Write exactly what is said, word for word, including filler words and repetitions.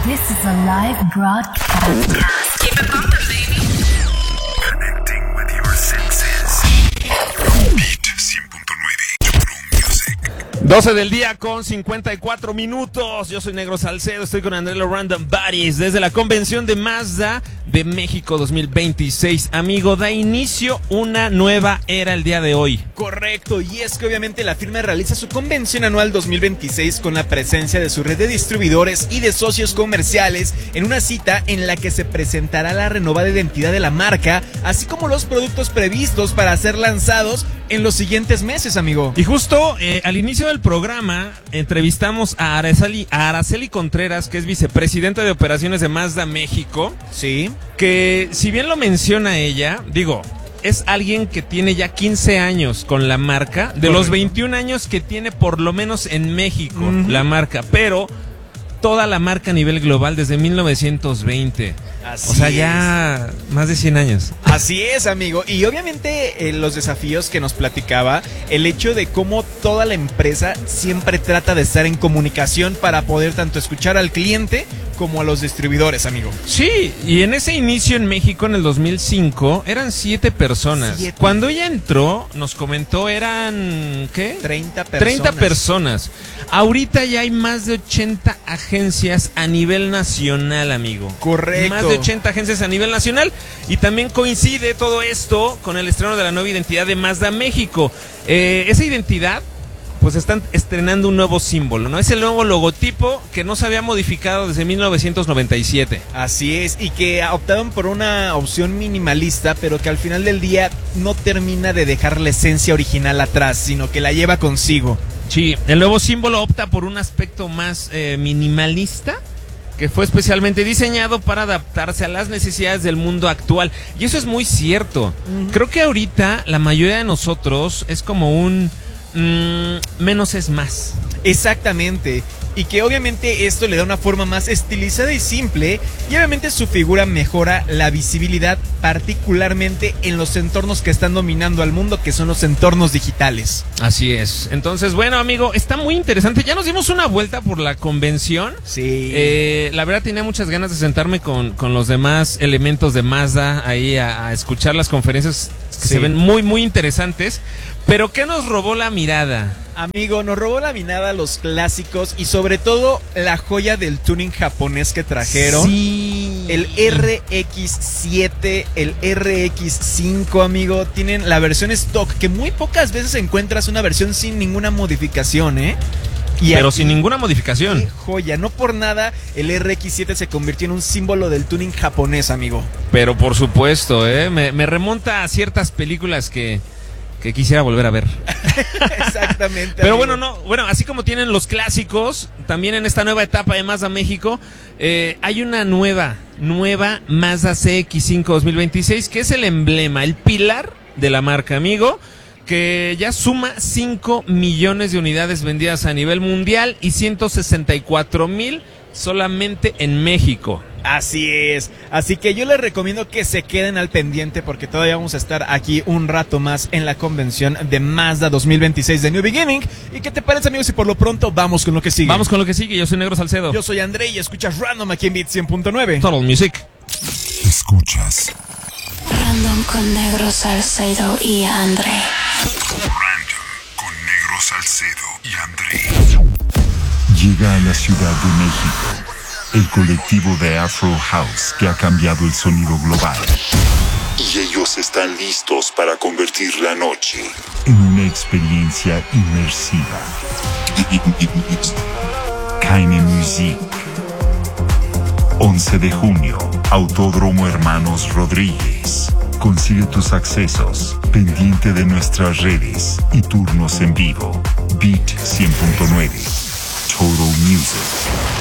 This is a live broadcast. Keep it pumping, baby. Connecting with your senses. Beat cien punto nueve. True Music. doce del día con cincuenta y cuatro minutos. Yo soy Negro Salcedo, estoy con Andrelo Random Buddies desde la convención de Mazda de México dos mil veintiséis. Amigo, da inicio una nueva era el día de hoy. Correcto, y es que obviamente la firma realiza su convención anual dos mil veintiséis con la presencia de su red de distribuidores y de socios comerciales en una cita en la que se presentará la renovada identidad de la marca, así como los productos previstos para ser lanzados en los siguientes meses, amigo. Y justo eh, al inicio del programa entrevistamos a Araceli, a Araceli Contreras, que es vicepresidenta de operaciones de Mazda México. Sí. Que si bien lo menciona ella, digo, es alguien que tiene ya quince años con la marca, de Correcto. Los veintiún años que tiene por lo menos en México Uh-huh. la marca, pero toda la marca a nivel global desde mil novecientos veinte. Así O sea, es. ya más de cien años. Así es, amigo. Y obviamente eh, los desafíos que nos platicaba, el hecho de cómo toda la empresa siempre trata de estar en comunicación para poder tanto escuchar al cliente como a los distribuidores, amigo. Sí, y en ese inicio en México en el dos mil cinco eran siete personas. Siete. Cuando ella entró, nos comentó, eran, ¿qué? treinta personas. treinta personas. Ahorita ya hay más de ochenta agencias a nivel nacional, amigo. Correcto. Más de ochenta agencias a nivel nacional. Y también coincide todo esto con el estreno de la nueva identidad de Mazda México. Eh, esa identidad, pues están estrenando un nuevo símbolo, ¿no? Es el nuevo logotipo que no se había modificado desde mil novecientos noventa y siete. Así es, y que optaron por una opción minimalista, pero que al final del día no termina de dejar la esencia original atrás, sino que la lleva consigo. Sí, el nuevo símbolo opta por un aspecto más eh, minimalista, que fue especialmente diseñado para adaptarse a las necesidades del mundo actual. Y eso es muy cierto. Uh-huh. Creo que ahorita la mayoría de nosotros es como un mmm, menos es más. Exactamente. Y que obviamente esto le da una forma más estilizada y simple, y obviamente su figura mejora la visibilidad, particularmente en los entornos que están dominando al mundo, que son los entornos digitales. Así es. Entonces, bueno, amigo, está muy interesante. Ya nos dimos una vuelta por la convención. Sí. Eh, la verdad tenía muchas ganas de sentarme con, con los demás elementos de Mazda ahí a, a escuchar las conferencias que Sí. se ven muy, muy interesantes. Pero ¿qué nos robó la mirada? Amigo, nos robó la mirada los clásicos y sobre todo la joya del tuning japonés que trajeron. Sí. El R X siete, el R X cinco, amigo, tienen la versión stock, que muy pocas veces encuentras una versión sin ninguna modificación, ¿eh? Y Pero aquí, sin ninguna modificación. qué joya, no por nada el R X siete se convirtió en un símbolo del tuning japonés, amigo. Pero por supuesto, ¿eh? Me, me remonta a ciertas películas que... que quisiera volver a ver. Exactamente. Pero amigo. bueno, no, bueno, así como tienen los clásicos, también en esta nueva etapa de Mazda México, eh, hay una nueva, nueva Mazda C X cinco dos mil veintiséis, que es el emblema, el pilar de la marca, amigo, que ya suma cinco millones de unidades vendidas a nivel mundial y ciento sesenta y cuatro mil solamente en México. Así es, así que yo les recomiendo que se queden al pendiente porque todavía vamos a estar aquí un rato más en la convención de Mazda dos mil veintiséis de New Beginning. ¿Y qué te parece, amigos? Y por lo pronto vamos con lo que sigue. Vamos con lo que sigue, yo soy Negro Salcedo. Yo soy André y escuchas Random aquí en Beat cien punto nueve. Total Music. Escuchas Random con Negro Salcedo y André. Random con Negro Salcedo y André. Llega a la Ciudad de México el colectivo de Afro House que ha cambiado el sonido global. Y ellos están listos para convertir la noche en una experiencia inmersiva. Keine Musik. once de junio, Autódromo Hermanos Rodríguez. Consigue tus accesos, pendiente de nuestras redes y turnos en vivo. Beat cien punto nueve. Total Music.